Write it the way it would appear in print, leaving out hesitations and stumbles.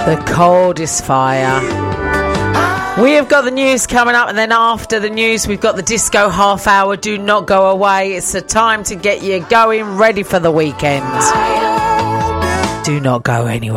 The coldest fire. We have got the news coming up, and then after the news we've got the disco half hour. Do not go away. It's the time to get you going, ready for the weekend. Do not go anywhere.